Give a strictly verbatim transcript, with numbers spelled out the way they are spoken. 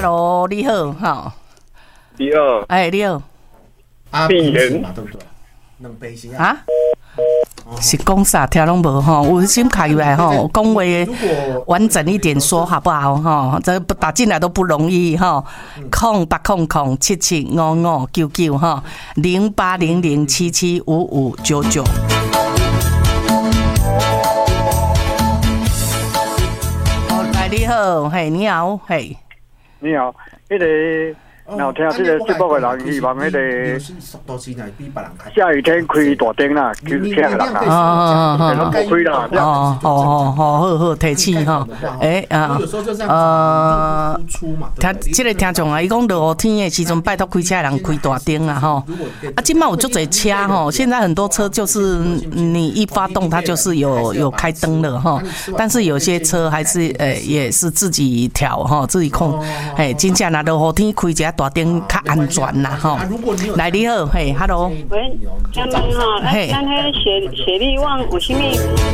，Hello， 你好，哈， 你好， 哎，你好， 啊， 病人嘛，对不对？两杯是啊？是讲啥？听拢无吼，有心卡入来吼，讲话完整一点说好不好吼？这打进来都不容易吼。空八空空七七五五九九哈，零八零零七七五五九九。哦，来你好，嘿，你好，嘿， 你好，迄、那个。然后听这个节目的人，希望迄个下雨天开大灯啦，叫听人啦，哦哦开啦， 哦哦哦，好好好，提醒哈，诶啊，呃，听这个听众啊，伊讲落雨天的时阵，拜托开车的人开大灯啦吼。啊，今麦有足侪车吼，现在很多车就是你一发动它就是有有开灯了哈，但是有些车还是诶也是自己调哈，自己控，嘿，真正若落雨天开一下大灯较安全啦吼。来你好，嘿 ，Hello。 喂，家人哈，咱咱迄雪雪力旺有啥物？